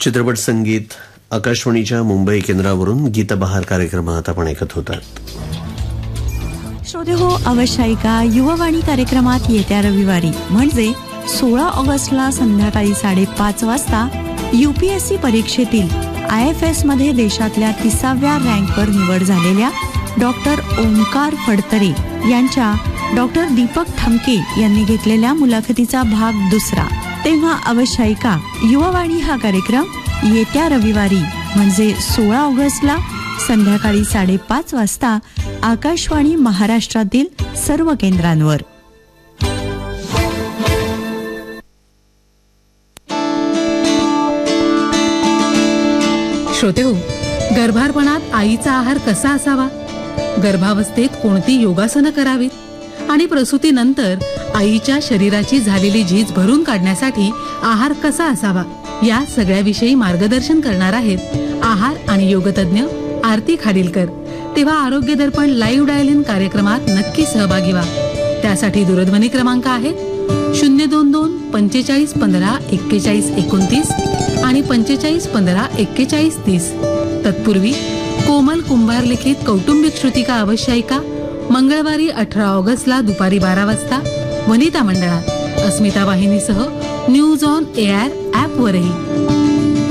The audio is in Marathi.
चित्रपट संगीत आकाशवाणीच्या मुंबई केंद्रावरून गीतबहार कार्यक्रमात आपण ऐकत होतात. श्रोते हो, अवश्यायिका युववाणी कार्यक्रमात येत्या रविवारी म्हणजे 16 ऑगस्टला संध्याकाळी 5:30 वाजता UPSC परीक्षेतील IFS मध्ये देशातल्या 30व्या रँकवर निवड झालेल्या डॉक्टर ओंकार फडतरे यांच्या डॉक्टर दीपक ठमके यांनी घेतलेल्या मुलाखतीचा भाग 2. तेव्हा अवश्यायिका युववाणी हा कार्यक्रम येत्या रविवारी म्हणजे 16 ऑगस्टला संध्याकाळी 5:30 वाजता आकाशवाणी महाराष्ट्रातील सर्व केंद्रांवर. श्रोते हो, गर्भारपणात आईचा आहार कसा असावा, गर्भावस्थेत कोणती योगासनं करावीत आणि प्रसूतीनंतर आईच्या शरीराची झालेली झीज भरून काढण्यासाठी आहार कसा असावा, या सगळ्याविषयी मार्गदर्शन करणार आहेत आहार आणि योगतज्ञ आरती खाडीलकर. तेव्हा आरोग्य दर्पण लाईव्ह डायल इन कार्यक्रमात नक्की सहभागी व्हा. त्यासाठी दूरध्वनी क्रमांक आहे 022 45 15 41 29 आणि 45 15 41 30. तत्पूर्वी कोमल कुंभार लिखित कौटुंबिक श्रुतिका अवश्यायिका मंगळवारी 18 ऑगस्टला दुपारी 12 वाजता वनिता मंडळात अस्मिता वाहिनीसह न्यूज ऑन एअर ॲपवरही.